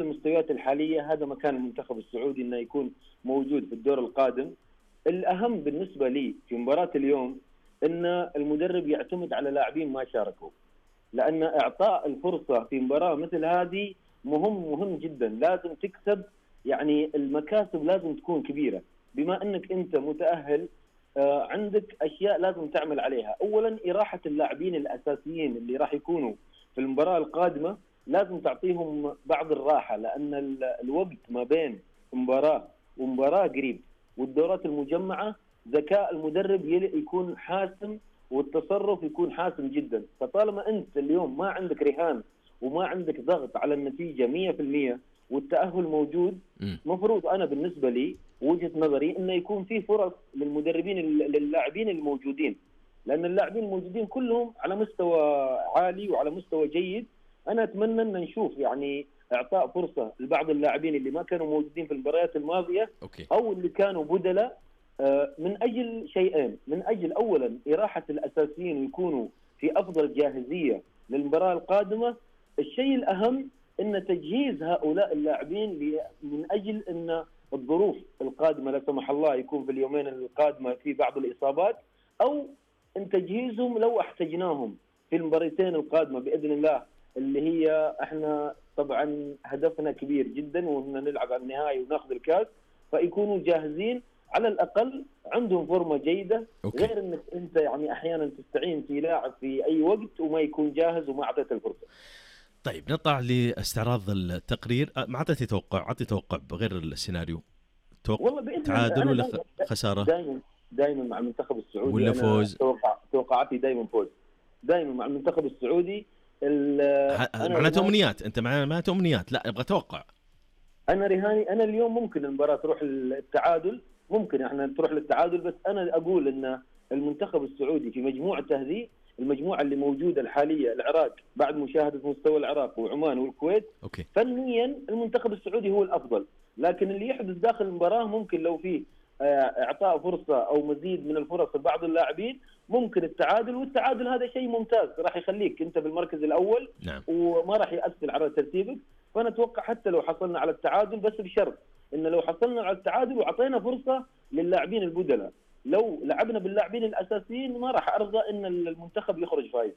المستويات الحالية هذا مكان المنتخب السعودي أنه يكون موجود في الدور القادم. الأهم بالنسبة لي في مباراة اليوم أن المدرب يعتمد على لاعبين ما شاركوا، لأن إعطاء الفرصة في مباراة مثل هذه مهم جدا. لازم تكسب، يعني المكاسب لازم تكون كبيرة. بما أنك أنت متأهل عندك أشياء لازم تعمل عليها. أولا إراحة اللاعبين الأساسيين اللي راح يكونوا في المباراة القادمة، لازم تعطيهم بعض الراحة، لأن الوقت ما بين مباراة ومباراة قريب، والدورات المجمعة ذكاء المدرب يكون حاسم والتصرف يكون حاسم جدا. فطالما أنت اليوم ما عندك رهان وما عندك ضغط على النتيجة 100% والتأهل موجود، مفروض أنا بالنسبة لي وجهة نظري أنه يكون في فرص للمدربين للاعبين الموجودين، لأن اللاعبين الموجودين كلهم على مستوى عالي وعلى مستوى جيد. أنا أتمنى أن نشوف يعني إعطاء فرصة لبعض اللاعبين اللي ما كانوا موجودين في المباريات الماضية أو اللي كانوا بدلاء، من أجل شيئين. من أجل أولا إراحة الأساسيين ويكونوا في أفضل جاهزية للمباراة القادمة. الشيء الأهم أن تجهيز هؤلاء اللاعبين من أجل أن الظروف القادمة لا سمح الله يكون في اليومين القادمة في بعض الإصابات، أو أن تجهيزهم لو احتجناهم في المباراتين القادمة بإذن الله، اللي هي احنا طبعا هدفنا كبير جدا وإن نلعب على النهائي وناخذ الكاس، فيكونوا جاهزين على الأقل عندهم فورمة جيدة. غير أنك أنت يعني أحيانا تستعين في لاعب في أي وقت وما يكون جاهز وما أعطيته الفرصة. طيب نطلع لاستعراض التقرير. ما أعطيتي توقع غير السيناريو، تعادل ولا خسارة؟ دائما مع المنتخب السعودي ولا فوز؟ توقعاتي دائما فوز، دائما مع المنتخب السعودي. معناته أمنيات، أنت معناته أمنيات، لا أبغى توقع. أنا رهاني، أنا اليوم ممكن المباراة تروح للتعادل، ممكن احنا تروح للتعادل، بس أنا أقول أن المنتخب السعودي في مجموعة هذه المجموعة اللي موجودة الحالية، العراق بعد مشاهدة مستوى العراق وعمان والكويت، فنيا المنتخب السعودي هو الأفضل. لكن اللي يحدث داخل المباراة ممكن لو فيه إعطاء فرصة أو مزيد من الفرص لبعض اللاعبين ممكن التعادل، والتعادل هذا شيء ممتاز راح يخليك أنت بالمركز الأول. نعم. وما راح يأثر على ترتيبك. فأنا أتوقع حتى لو حصلنا على التعادل، بس بشرط إن لو حصلنا على التعادل وعطينا فرصة للاعبين البدلاء، لو لعبنا باللاعبين الأساسيين ما راح أرضى إن المنتخب يخرج فايز.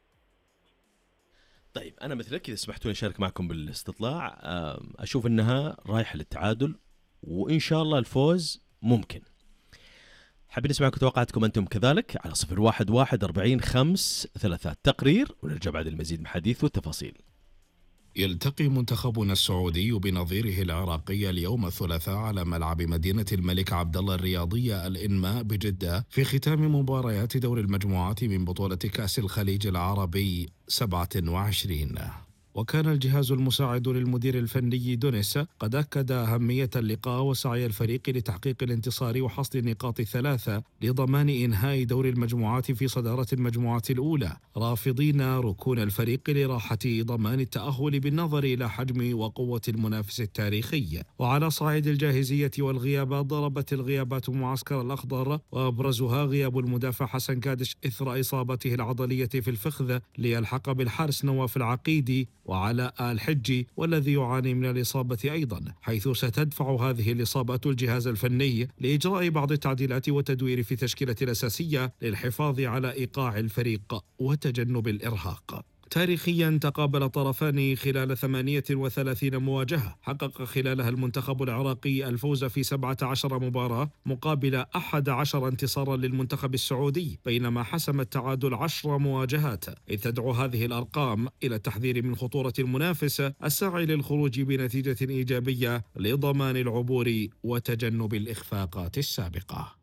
طيب أنا مثلك إذا سمحتوا نشارك معكم بالاستطلاع، أشوف أنها رايحة للتعادل وإن شاء الله الفوز ممكن. حابين نسمعكم توقعاتكم أنتم كذلك على 01144053 تقرير، ونرجع بعد المزيد من حديث والتفاصيل. يلتقي منتخبنا السعودي بنظيره العراقي اليوم الثلاثاء على ملعب مدينة الملك عبدالله الرياضية الإنماء بجدة في ختام مباريات دور المجموعات من بطولة كأس الخليج العربي 27. وكان الجهاز المساعد للمدير الفني دونيس قد أكد أهمية اللقاء وسعي الفريق لتحقيق الانتصار وحصد النقاط 3 لضمان إنهاء دور المجموعات في صدارة المجموعة الأولى، رافضين ركون الفريق لراحة ضمان التأهل بالنظر إلى حجم وقوة المنافس التاريخي. وعلى صعيد الجاهزية والغيابات، ضربت الغيابات معسكر الأخضر، وأبرزها غياب المدافع حسن كادش إثر إصابته العضلية في الفخذ ليلحق بالحارس نواف العقيدي وعلى الحجي والذي يعاني من الإصابة أيضا، حيث ستدفع هذه الإصابة الجهاز الفني لإجراء بعض التعديلات والتدوير في تشكيلة الأساسية للحفاظ على إيقاع الفريق وتجنب الإرهاق. تاريخيا تقابل طرفان خلال 38 مواجهة، حقق خلالها المنتخب العراقي الفوز في 17 مباراة مقابل 11 انتصارا للمنتخب السعودي، بينما حسم التعادل 10 مواجهات، إذ تدعو هذه الأرقام إلى التحذير من خطورة المنافس الساعي للخروج بنتيجة إيجابية لضمان العبور وتجنب الإخفاقات السابقة.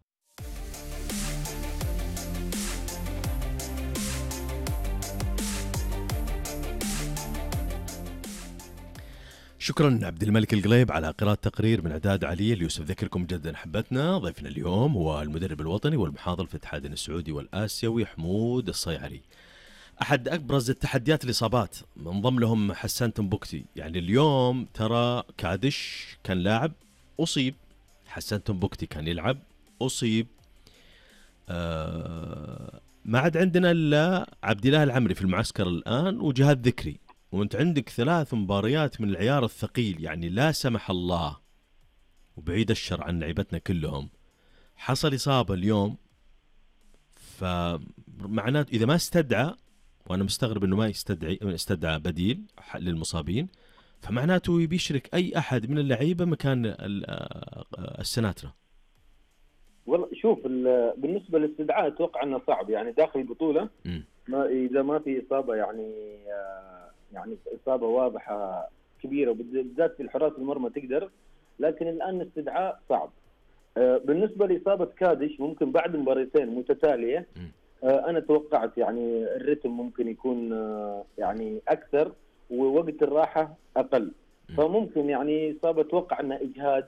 شكرا عبد الملك القليب على قراءة تقرير من إعداد علي اليوسف. ذكركم جدا حبتنا، ضيفنا اليوم هو المدرب الوطني والمحاضر في الاتحاد السعودي والآسيوي حمود الصيعري. أحد أبرز التحديات الإصابات، من ضمن لهم حسان تنبكتي. يعني اليوم ترى كادش كان لاعب أصيب، حسان تنبكتي كان يلعب أصيب، ما عاد عندنا إلا عبد الله العمري في المعسكر الآن وجهاد ذكري. وانت عندك 3 مباريات من العيار الثقيل، يعني لا سمح الله وبعيد الشر عن لعيبتنا كلهم حصل إصابة اليوم، فمعناته إذا ما استدعى، وأنا مستغرب إنه ما استدعى بديل للمصابين، فمعناته يبي يشرك أي أحد من اللعيبة مكان السناترا. والله شوف، بالنسبة للاستدعاء أتوقع أنه صعب، يعني داخل البطولة ما إذا ما في إصابة يعني إصابة واضحة كبيرة، بالذات في الحراس المرمى تقدر، لكن الآن الاستدعاء صعب. بالنسبة لإصابة كادش ممكن بعد مباريتين متتالية، أنا توقعت يعني الرتم ممكن يكون يعني أكثر ووقت الراحة أقل، فممكن يعني إصابة أتوقع أنها إجهاد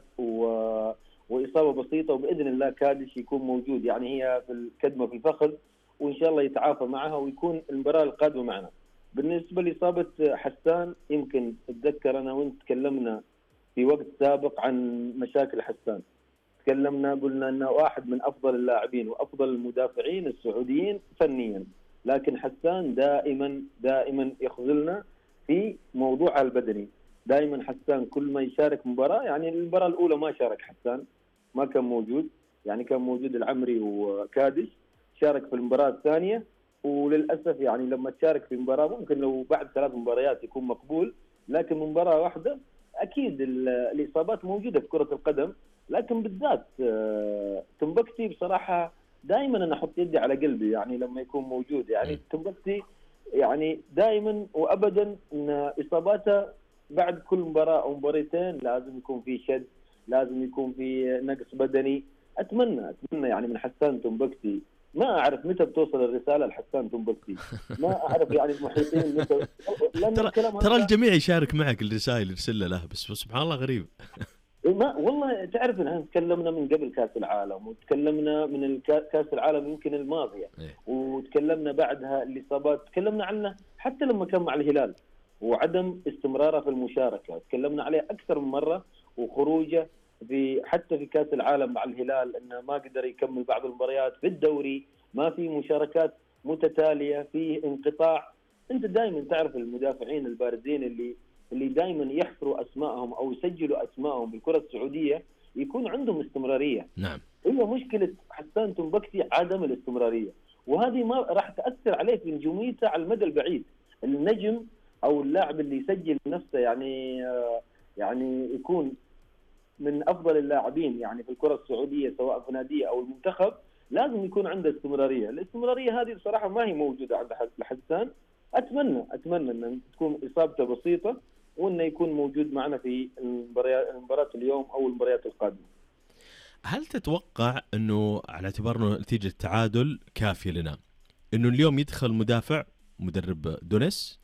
وإصابة بسيطة، وبإذن الله كادش يكون موجود، يعني هي في الكدمة في الفخذ، وإن شاء الله يتعافى معها ويكون المباراة القادمة معنا. بالنسبة لإصابة حسان، يمكن أتذكر أنا وأنت تكلمنا في وقت سابق عن مشاكل حسان، تكلمنا قلنا أنه واحد من أفضل اللاعبين وأفضل المدافعين السعوديين فنيا، لكن حسان دائما يخذلنا في موضوع البدني. دائما حسان كل ما يشارك مباراة، يعني المباراة الأولى ما شارك حسان، ما كان موجود، يعني كان موجود العمري وكادش، شارك في المباراة الثانية، وللأسف يعني لما تشارك في مباراة ممكن لو بعد 3 مباريات يكون مقبول، لكن مباراة واحدة أكيد الإصابات موجودة في كرة القدم، لكن بالذات تنبكتي بصراحة دائما أنا أحط يدي على قلبي يعني لما يكون موجود، يعني تنبكتي يعني دائما وأبدا أن إصاباته بعد كل مباراة أو مباريتين لازم يكون في شد، لازم يكون في نقص بدني. أتمنى يعني من حسان تنبكتي، ما أعرف متى بتوصل الرسالة لحسان تنبكتي، ما أعرف يعني المحيطين متى. ترى الجميع يشارك معك الرسائل يرسل له، بس سبحان الله غريب. ما والله تعرف إن تكلمنا من قبل كأس العالم، وتكلمنا من كأس العالم يمكن الماضية، وتكلمنا بعدها الإصابات، تكلمنا عنه حتى لما كان مع الهلال وعدم استمراره في المشاركة، تكلمنا عليه أكثر من مرة، وخروجه حتى في كأس العالم مع الهلال أنه ما قدر يكمل بعض المباريات، في الدوري ما في مشاركات متتالية، في انقطاع. أنت دائما تعرف المدافعين البارزين اللي دائما يحفروا أسمائهم أو يسجلوا أسمائهم بالكرة السعودية يكون عندهم استمرارية. نعم. هي مشكلة حسان تنبكتي عدم الاستمرارية، وهذه ما راح تأثر عليه في نجوميته على المدى البعيد. النجم أو اللاعب اللي يسجل نفسه يعني يكون من أفضل اللاعبين يعني في الكرة السعودية سواء في نادية أو المنتخب، لازم يكون عنده استمرارية. الاستمرارية هذه بصراحة ما هي موجودة عند حسان. أتمنى أن تكون إصابته بسيطة وأنه يكون موجود معنا في المباراة اليوم أو المباريات القادمة. هل تتوقع أنه على اعتبار أنه نتيجة التعادل كافية لنا أنه اليوم يدخل مدرب دونيس؟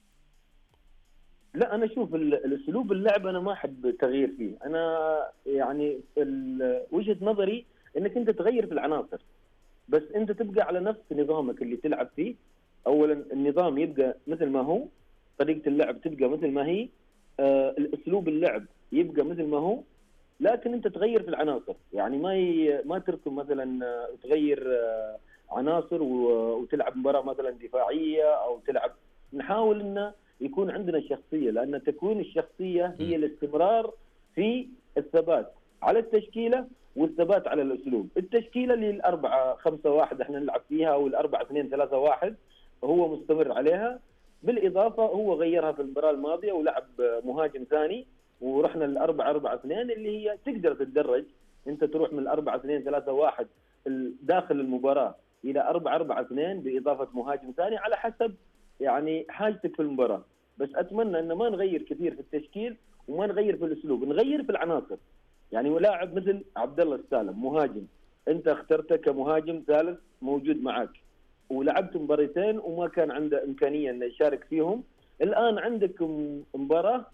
لا، أنا أشوف الأسلوب اللعب أنا ما أحب تغيير فيه. أنا يعني وجهة نظري أنك أنت تغير في العناصر، بس أنت تبقى على نفس نظامك اللي تلعب فيه. أولا النظام يبقى مثل ما هو، طريقة اللعب تبقى مثل ما هي، الأسلوب اللعب يبقى مثل ما هو، لكن أنت تغير في العناصر. يعني ما تركم مثلا تغير عناصر وتلعب مباراة مثلا دفاعية أو تلعب. نحاول أن يكون عندنا شخصية، لأن تكوين الشخصية هي الاستمرار في الثبات على التشكيلة والثبات على الأسلوب. التشكيلة اللي 4-5-1 احنا نلعب فيها، أو 4-2-3-1 هو مستمر عليها. بالإضافة هو غيرها في المباراة الماضية ولعب مهاجم ثاني، ورحنا لل4-4-2 اللي هي تقدر تتدرج، انت تروح من 4-2-3-1 داخل المباراة إلى 4-4-2 بإضافة مهاجم ثاني على حسب يعني حاجتك في المباراة. بس أتمنى أن ما نغير كثير في التشكيل وما نغير في الأسلوب، نغير في العناصر. يعني ولاعب مثل عبد الله السالم مهاجم، أنت اخترته كمهاجم ثالث موجود معك، ولعبت مباريتين وما كان عنده إمكانية أن يشارك فيهم. الآن عندك مباراة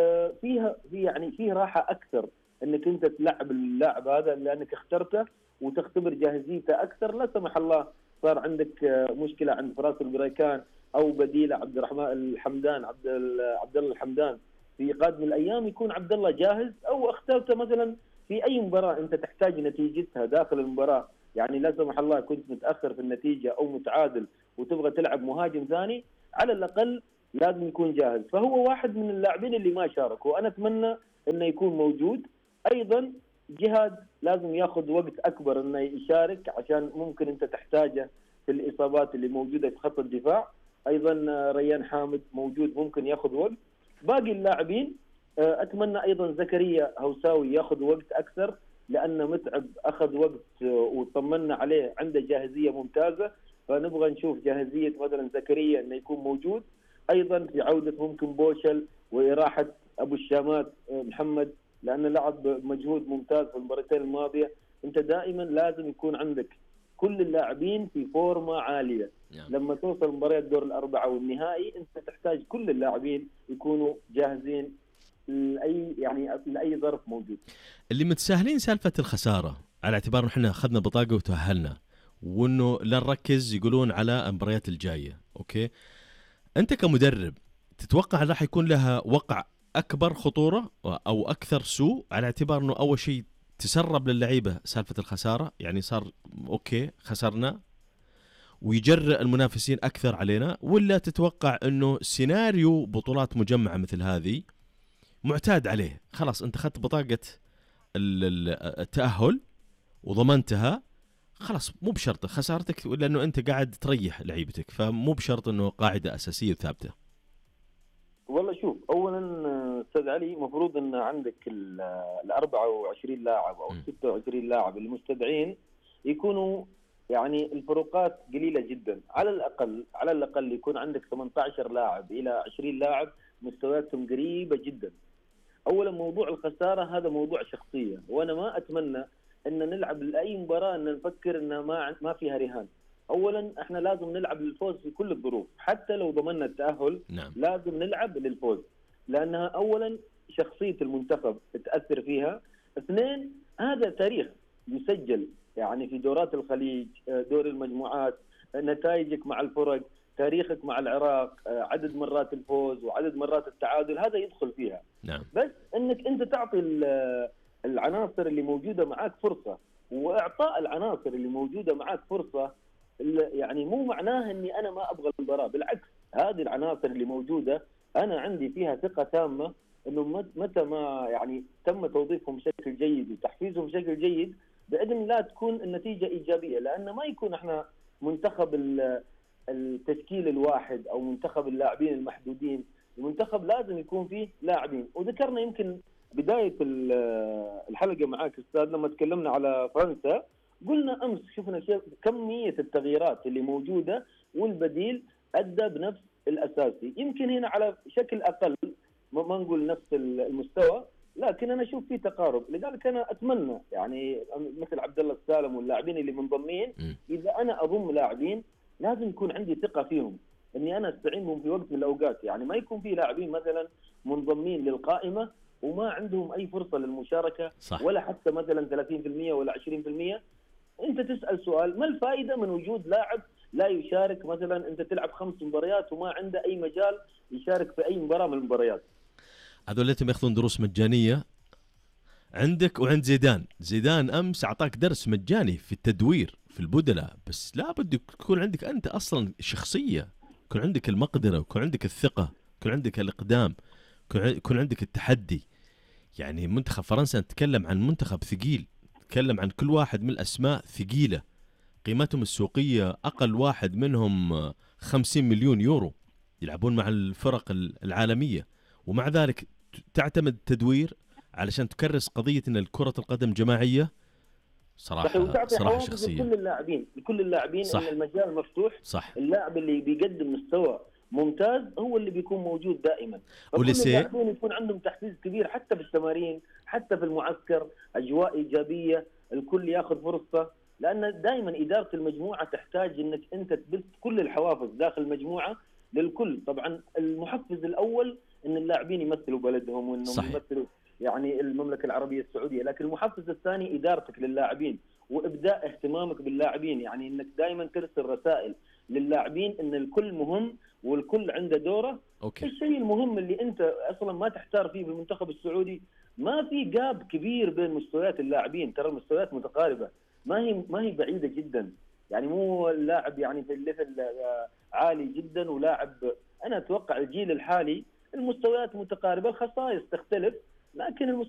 فيه راحة أكثر أنك أنت تلعب اللاعب هذا لأنك اخترته وتختبر جاهزيته أكثر. لا سمح الله صار عندك مشكلة عند فراس البريكان أو بديل عبد الرحمن الحمدان، عبد الله الحمدان، في قادم الأيام يكون عبد الله جاهز، أو اخترته مثلا في أي مباراة أنت تحتاج نتيجتها داخل المباراة. يعني لا سمح الله كنت متأخر في النتيجة أو متعادل وتبغى تلعب مهاجم ثاني، على الأقل لازم يكون جاهز. فهو واحد من اللاعبين اللي ما شاركوا، وأنا أتمنى أنه يكون موجود. أيضا جهاد لازم ياخذ وقت أكبر أنه يشارك، عشان ممكن أنت تحتاجه في الإصابات اللي موجودة في خط الدفاع. أيضا ريان حامد موجود، ممكن ياخذ وقت. باقي اللاعبين أتمنى أيضا زكريا هوساوي ياخذ وقت أكثر، لأنه متعب، أخذ وقت وطمنا عليه، عنده جاهزية ممتازة. فنبغى نشوف جاهزية مثلا زكريا أنه يكون موجود. أيضا في عودة ممكن بوشل وإراحة أبو الشامات محمد، لأنه لعب مجهود ممتاز في المباراتين الماضية. أنت دائما لازم يكون عندك كل اللاعبين في فورمة عالية. لما توصل مباريات دور الأربعة والنهائي أنت تحتاج كل اللاعبين يكونوا جاهزين لأي ظرف موجود. اللي متساهلين سالفة الخسارة على اعتبار احنا أخذنا بطاقة وتأهلنا، وانه لا نركز يقولون على المباريات الجاية. اوكي، انت كمدرب تتوقع راح يكون لها وقع اكبر خطورة او اكثر سوء، على اعتبار انه اول شيء تسرب للعيبة سالفة الخسارة، يعني صار اوكي خسرنا ويجرئ المنافسين اكثر علينا، ولا تتوقع انه سيناريو بطولات مجمعة مثل هذه معتاد عليه، خلاص انت اخذت بطاقة التأهل وضمنتها، خلاص مو بشرط خسارتك، ولا انه انت قاعد تريح لعيبتك، فمو بشرط انه قاعده اساسيه ثابته. والله شوف، اولا استاذ علي، مفروض ان عندك ال 24 لاعب او 26 لاعب المستدعين يكونوا يعني الفروقات قليله جدا، على الاقل يكون عندك 18 لاعب الى 20 لاعب مستوياتهم قريبه جدا. اولا موضوع الخساره هذا موضوع شخصيه، وانا ما اتمنى ان نلعب لاي مباراه ان نفكر انها ما فيها رهان. اولا احنا لازم نلعب للفوز في كل الظروف، حتى لو ضمننا التاهل. نعم. لازم نلعب للفوز، لانها اولا شخصيه المنتخب تاثر فيها. اثنين، هذا تاريخ يسجل يعني في دورات الخليج، دور المجموعات، نتائجك مع الفرق، تاريخك مع العراق، عدد مرات الفوز وعدد مرات التعادل، هذا يدخل فيها. نعم. بس انك انت تعطي العناصر اللي موجوده معاك فرصه، واعطاء العناصر اللي موجوده معاك فرصه يعني مو معناه اني انا ما ابغى المباراه، بالعكس هذه العناصر اللي موجوده انا عندي فيها ثقه تامه انه متى ما يعني تم توظيفهم بشكل جيد وتحفيزهم بشكل جيد باذن الله تكون النتيجه ايجابيه. لان ما يكون احنا منتخب التشكيل الواحد او منتخب اللاعبين المحدودين، المنتخب لازم يكون فيه لاعبين. وذكرنا يمكن بداية الحلقة معاك أستاذ لما تكلمنا على فرنسا، قلنا أمس شفنا كمية التغييرات اللي موجودة والبديل أدى بنفس الأساسي، يمكن هنا على شكل أقل، ما نقول نفس المستوى، لكن أنا أشوف فيه تقارب. لذلك أنا أتمنى يعني مثل عبد الله السالم واللاعبين اللي منضمين، إذا أنا أضم لاعبين لازم يكون عندي ثقة فيهم اني انا استعين بهم في وقت من الاوقات. يعني ما يكون في لاعبين مثلا منضمين للقائمه وما عندهم اي فرصه للمشاركه، صح. ولا حتى مثلا 30% ولا 20%. انت تسال سؤال، ما الفائده من وجود لاعب لا يشارك؟ مثلا انت تلعب 5 مباريات وما عنده اي مجال يشارك في اي مباراه من المباريات. هذول ياخذون دروس مجانيه عندك وعند زيدان امس اعطاك درس مجاني في التدوير في البدلة، بس لابد يكون عندك انت اصلا شخصيه، يكون عندك المقدره، يكون عندك الثقه، يكون عندك الاقدام، يكون عندك التحدي. يعني منتخب فرنسا نتكلم عن منتخب ثقيل، نتكلم عن كل واحد من الاسماء ثقيله، قيمتهم السوقيه اقل واحد منهم 50 مليون يورو، يلعبون مع الفرق العالميه، ومع ذلك تعتمد التدوير علشان تكرس قضيه ان كره القدم جماعيه. صراحه شخصيه لكل اللاعبين ان المجال مفتوح. صح. اللاعب اللي بيقدم مستوى ممتاز هو اللي بيكون موجود دائما. فكل اللاعبين يكون عندهم تحفيز كبير، حتى في التمارين، حتى في المعسكر، اجواء ايجابيه، الكل ياخذ فرصه. لان دائما اداره المجموعه تحتاج انك انت تبث كل الحوافز داخل المجموعه للكل. طبعا المحفز الاول ان اللاعبين يمثلوا بلدهم وانهم يمثلوا يعني المملكه العربيه السعوديه، لكن المحفز الثاني ادارتك للاعبين وابداء اهتمامك باللاعبين، يعني انك دائما ترسل رسائل للاعبين ان الكل مهم والكل عنده دوره. الشيء المهم اللي انت اصلا ما تحتار فيه بالمنتخب السعودي، ما في جاب كبير بين مستويات اللاعبين، ترى المستويات متقاربه، ما هي بعيده جدا. يعني مو اللاعب يعني في الليفل عالي جدا ولاعب انا اتوقع الجيل الحالي المستويات متقاربه، الخصائص تختلف، لكن